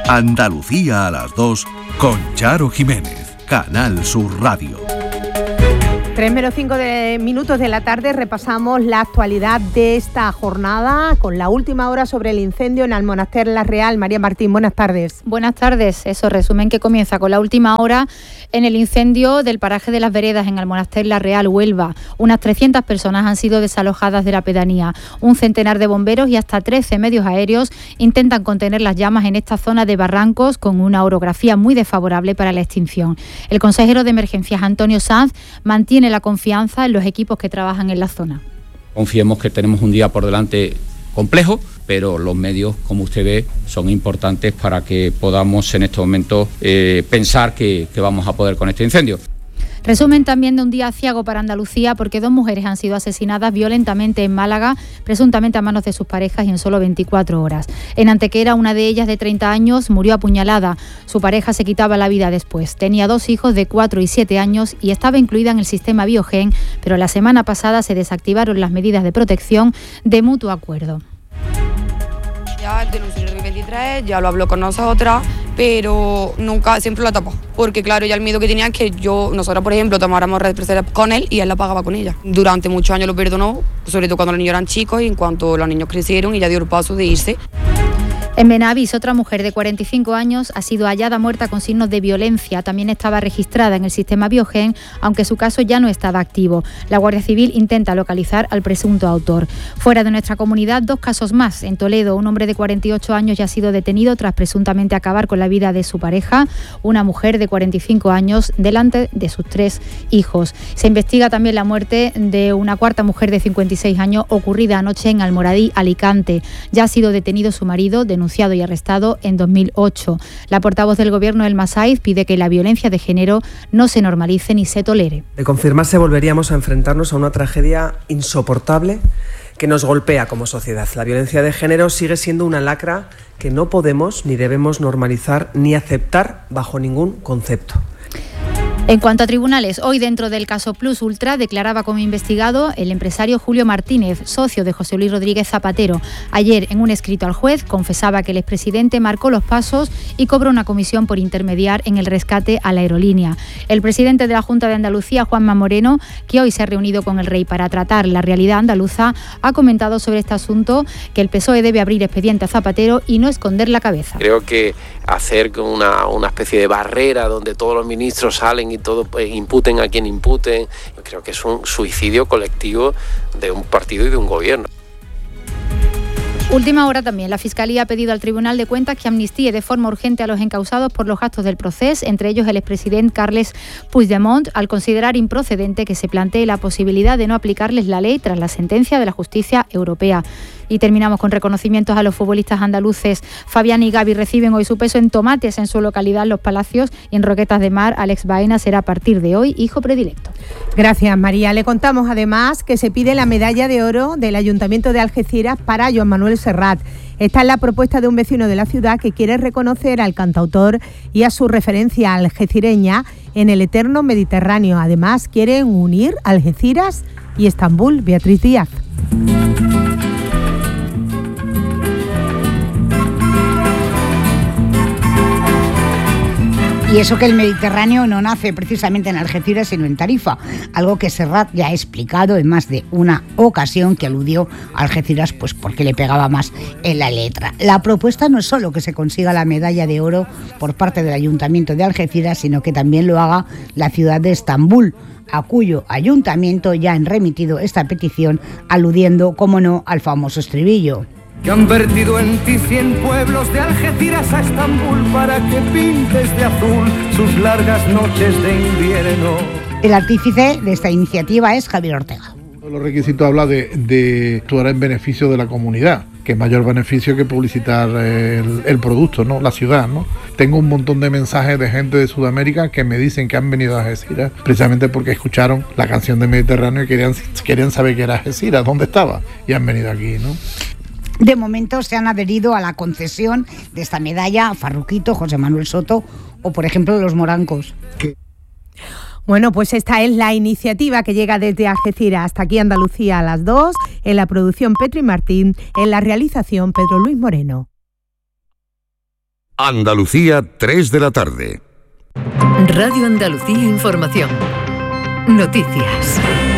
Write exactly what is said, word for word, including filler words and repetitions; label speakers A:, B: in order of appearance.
A: Andalucía a las dos con Charo Jiménez, Canal Sur Radio.
B: tres menos cinco de minutos de la tarde, repasamos la actualidad de esta jornada con la última hora sobre el incendio en Almonaster La Real. María Martín, buenas tardes.
C: Buenas tardes. Eso, resumen que comienza con la última hora en el incendio del paraje de Las Veredas en Almonaster La Real, Huelva. Unas trescientas personas han sido desalojadas de la pedanía. Un centenar de bomberos y hasta trece medios aéreos intentan contener las llamas en esta zona de barrancos con una orografía muy desfavorable para la extinción. El consejero de Emergencias, Antonio Sanz, mantiene la confianza en los equipos que trabajan en la zona.
D: Confiemos que tenemos un día por delante complejo, pero los medios, como usted ve, son importantes para que podamos en estos momentos eh, pensar que, que vamos a poder con este incendio.
C: Resumen también de un día aciago para Andalucía porque dos mujeres han sido asesinadas violentamente en Málaga, presuntamente a manos de sus parejas y en solo veinticuatro horas. En Antequera, una de ellas de treinta años murió apuñalada. Su pareja se quitaba la vida después. Tenía dos hijos de cuatro y siete años y estaba incluida en el sistema Biogen, pero la semana pasada se desactivaron las medidas de protección de mutuo acuerdo.
E: Ya denunció en el veintitrés, ya lo habló con nosotras, pero nunca, siempre lo tapó. Porque claro, ya el miedo que tenía es que yo, nosotros por ejemplo, tomáramos represalias con él y él la pagaba con ella. Durante muchos años lo perdonó, sobre todo cuando los niños eran chicos y en cuanto los niños crecieron y ya dio el paso de irse.
C: En Benavís, otra mujer de cuarenta y cinco años ha sido hallada muerta con signos de violencia. También estaba registrada en el sistema Biogen, aunque su caso ya no estaba activo. La Guardia Civil intenta localizar al presunto autor. Fuera de nuestra comunidad, dos casos más. En Toledo, un hombre de cuarenta y ocho años ya ha sido detenido tras presuntamente acabar con la vida de su pareja. Una mujer de cuarenta y cinco años delante de sus tres hijos. Se investiga también la muerte de una cuarta mujer de cincuenta y seis años ocurrida anoche en Almoradí, Alicante. Ya ha sido detenido su marido, denunciado y arrestado en dos mil ocho. La portavoz del Gobierno, Elma Saiz, pide que la violencia de género no se normalice ni se tolere.
F: De confirmarse, volveríamos a enfrentarnos a una tragedia insoportable que nos golpea como sociedad. La violencia de género sigue siendo una lacra que no podemos ni debemos normalizar ni aceptar bajo ningún concepto.
C: En cuanto a tribunales, hoy dentro del caso Plus Ultra declaraba como investigado el empresario Julio Martínez, socio de José Luis Rodríguez Zapatero. Ayer, en un escrito al juez, confesaba que el expresidente marcó los pasos y cobró una comisión por intermediar en el rescate a la aerolínea. El presidente de la Junta de Andalucía, Juanma Moreno, que hoy se ha reunido con el rey para tratar la realidad andaluza, ha comentado sobre este asunto que el P S O E debe abrir expediente a Zapatero y no esconder la cabeza.
G: Creo que hacer una, una especie de barrera donde todos los ministros salen y todo pues, imputen a quien imputen, creo que es un suicidio colectivo de un partido y de un gobierno.
C: Última hora también. La Fiscalía ha pedido al Tribunal de Cuentas que amnistíe de forma urgente a los encausados por los gastos del procés, entre ellos el expresidente Carles Puigdemont, al considerar improcedente que se plantee la posibilidad de no aplicarles la ley tras la sentencia de la justicia europea. Y terminamos con reconocimientos a los futbolistas andaluces. Fabián y Gavi reciben hoy su peso en tomates en su localidad, Los Palacios, y en Roquetas de Mar, Alex Baena será a partir de hoy hijo predilecto.
B: Gracias, María. Le contamos además que se pide la medalla de oro del Ayuntamiento de Algeciras para Joan Manuel Serrat. Esta es la propuesta de un vecino de la ciudad que quiere reconocer al cantautor y a su referencia algecireña en el eterno Mediterráneo. Además, quieren unir Algeciras y Estambul. Beatriz Díaz.
H: Y eso que el Mediterráneo no nace precisamente en Algeciras, sino en Tarifa, algo que Serrat ya ha explicado en más de una ocasión, que aludió a Algeciras pues porque le pegaba más en la letra. La propuesta no es solo que se consiga la medalla de oro por parte del Ayuntamiento de Algeciras, sino que también lo haga la ciudad de Estambul, a cuyo ayuntamiento ya han remitido esta petición, aludiendo, como no, al famoso estribillo.
I: Que han vertido en ti cien pueblos de Algeciras a Estambul para que pintes de azul sus largas noches de invierno.
H: El artífice de esta iniciativa es Javier Ortega.
J: Los requisitos habla de, de actuar en beneficio de la comunidad, que es mayor beneficio que publicitar el, el producto, ¿no? La ciudad, ¿no? Tengo un montón de mensajes de gente de Sudamérica que me dicen que han venido a Algeciras precisamente porque escucharon la canción de Mediterráneo y querían, querían saber qué era Algeciras, dónde estaba, y han venido aquí, ¿no?
H: De momento se han adherido a la concesión de esta medalla Farruquito, José Manuel Soto o, por ejemplo, los morancos. ¿Qué?
B: Bueno, pues esta es la iniciativa que llega desde Algeciras hasta aquí Andalucía a las dos, en la producción Petri Martín, en la realización Pedro Luis Moreno.
K: Andalucía, tres de la tarde.
L: Radio Andalucía Información. Noticias.